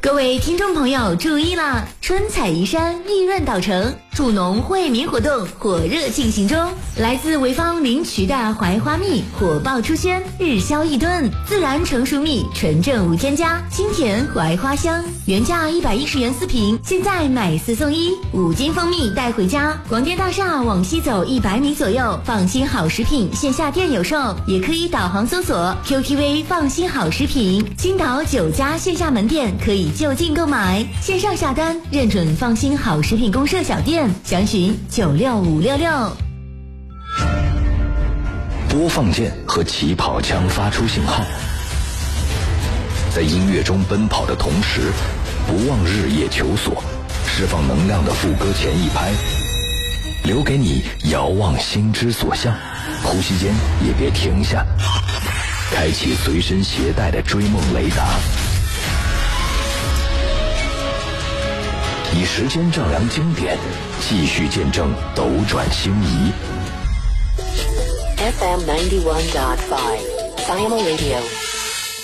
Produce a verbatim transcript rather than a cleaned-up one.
各位听众朋友注意啦，春采移山，益润岛城助农惠民活动火热进行中。来自潍坊临渠的槐花蜜火爆出鲜，日销一吨，自然成熟蜜，纯正无添加，清甜槐花香，原价一百一十元四瓶，现在买四送一，五斤蜂蜜带回家。广电大厦往西走一百米左右，放心好食品线下店有售，也可以导航搜索 Q Q V 放心好食品。青岛九家线下门店可以就近购买，线上下单认准放心好食品公社小店，详询九六五六六。 播放键和起跑枪发出信号，在音乐中奔跑的同时，不忘日夜求索，释放能量的副歌前一拍，留给你遥望心之所向，呼吸间也别停下，开启随身携带的追梦雷达，以时间丈量经典，继续见证斗转星移。 F M ninety one point five Siamo Radio